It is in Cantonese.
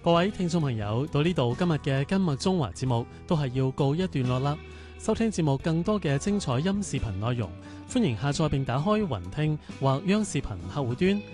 各位聽眾朋友，到呢度今日嘅今麥中華節目都係要告一段落啦。收聽節目更多嘅精彩音視頻內容，歡迎下載並打開雲聽或央視頻客戶端。